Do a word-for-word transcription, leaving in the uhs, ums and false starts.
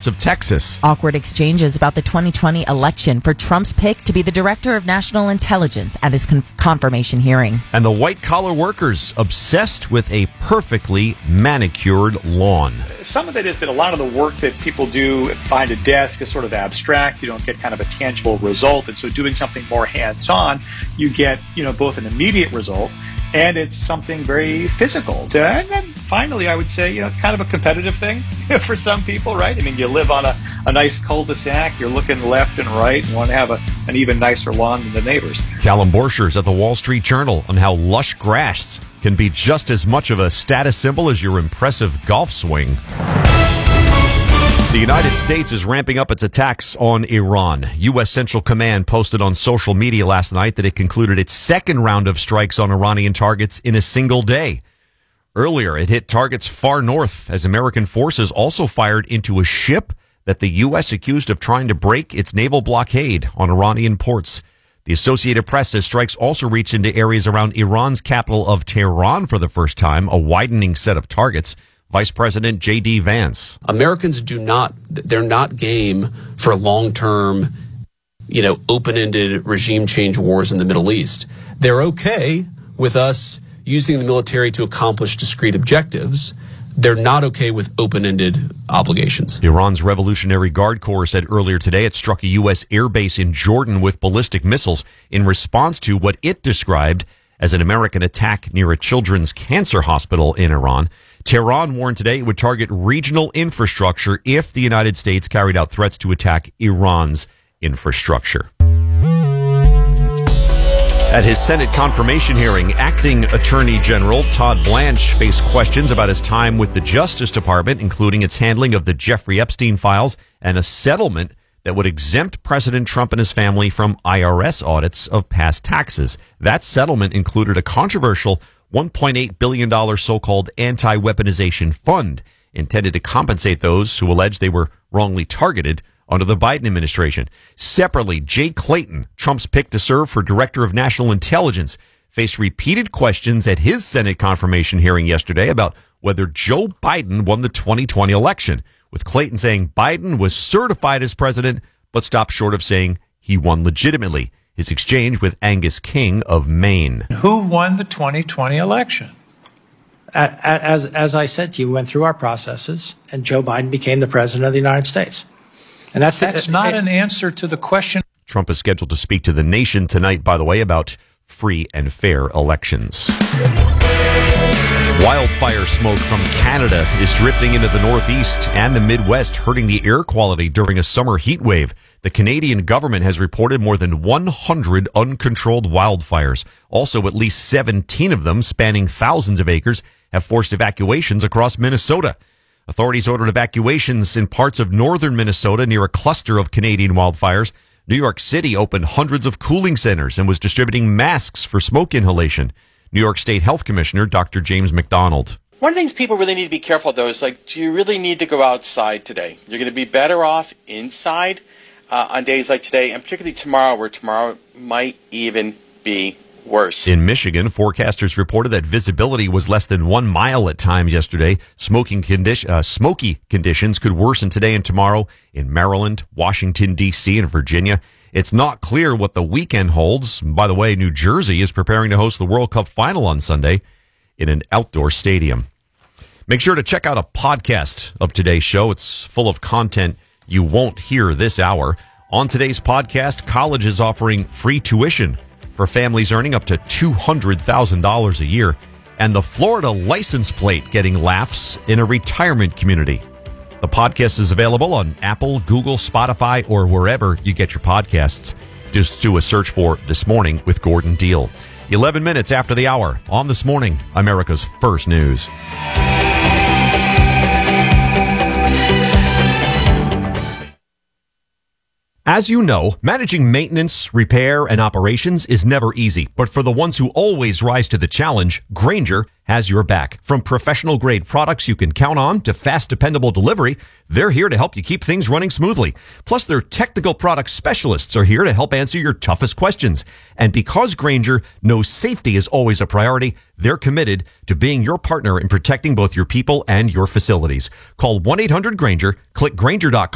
parts of Texas. Awkward exchanges about the twenty twenty election for Trump's pick to be the director of national intelligence at his con- confirmation hearing. And the white-collar workers obsessed with a perfectly manicured lawn. Some of it is that a lot of the work that people do behind a desk is sort of abstract. You don't get kind of a tangible result. And so doing something more hands-on, you get, you know, both an immediate result and it's something very physical. And then finally, I would say, you know, it's kind of a competitive thing for some people, right? I mean, you live on a, a nice cul-de-sac, you're looking left and right, and you want to have a, an even nicer lawn than the neighbors. Callum Borchers at the Wall Street Journal on how lush grass can be just as much of a status symbol as your impressive golf swing. The United States is ramping up its attacks on Iran. U S. Central Command posted on social media last night that it concluded its second round of strikes on Iranian targets in a single day. Earlier, it hit targets far north as American forces also fired into a ship that the U S accused of trying to break its naval blockade on Iranian ports. The Associated Press says strikes also reached into areas around Iran's capital of Tehran for the first time, a widening set of targets. Vice President J D. Vance. Americans do not, they're not game for long-term, you know, open-ended regime change wars in the Middle East. They're okay with us using the military to accomplish discrete objectives. They're not okay with open-ended obligations. Iran's Revolutionary Guard Corps said earlier today it struck a U S airbase in Jordan with ballistic missiles in response to what it described as an American attack near a children's cancer hospital in Iran. Tehran warned today it would target regional infrastructure if the United States carried out threats to attack Iran's infrastructure. At his Senate confirmation hearing, acting Attorney General Todd Blanche faced questions about his time with the Justice Department, including its handling of the Jeffrey Epstein files and a settlement that would exempt President Trump and his family from I R S audits of past taxes. That settlement included a controversial one point eight billion dollars so-called anti-weaponization fund intended to compensate those who alleged they were wrongly targeted under the Biden administration. Separately, Jay Clayton, Trump's pick to serve for Director of National Intelligence, faced repeated questions at his Senate confirmation hearing yesterday about whether Joe Biden won the twenty twenty election, with Clayton saying Biden was certified as president, but stopped short of saying he won legitimately. His exchange with Angus King of Maine. Who won the twenty twenty election? As, as I said to you, we went through our processes, and Joe Biden became the president of the United States. And that's, that's the, not it, an answer to the question. Trump is scheduled to speak to the nation tonight, by the way, about free and fair elections. Wildfire smoke from Canada is drifting into the Northeast and the Midwest, hurting the air quality during a summer heat wave. The Canadian government has reported more than one hundred uncontrolled wildfires. Also, at least seventeen of them, spanning thousands of acres, have forced evacuations across Minnesota. Authorities ordered evacuations in parts of northern Minnesota near a cluster of Canadian wildfires. New York City opened hundreds of cooling centers and was distributing masks for smoke inhalation. New York State Health Commissioner Doctor James McDonald. One of the things people really need to be careful of, though, is like, do you really need to go outside today? You're going to be better off inside uh, on days like today, and particularly tomorrow, where tomorrow might even be worse. In Michigan, forecasters reported that visibility was less than one mile at times yesterday. Smoking condi- uh, smoky conditions could worsen today and tomorrow in Maryland, Washington, D C, and Virginia. It's not clear what the weekend holds. By the way, New Jersey is preparing to host the World Cup final on Sunday in an outdoor stadium. Make sure to check out a podcast of today's show. It's full of content you won't hear this hour. On today's podcast, college is offering free tuition for families earning up to two hundred thousand dollars a year, and the Florida license plate getting laughs in a retirement community. The podcast is available on Apple, Google, Spotify, or wherever you get your podcasts. Just do a search for This Morning with Gordon Deal. eleven minutes after the hour on This Morning, America's First News. As you know, managing maintenance, repair, and operations is never easy. But for the ones who always rise to the challenge, Grainger has your back. From professional-grade products you can count on to fast, dependable delivery, they're here to help you keep things running smoothly. Plus, their technical product specialists are here to help answer your toughest questions. And because Grainger knows safety is always a priority, they're committed to being your partner in protecting both your people and your facilities. Call one eight hundred Grainger, click Grainger dot com.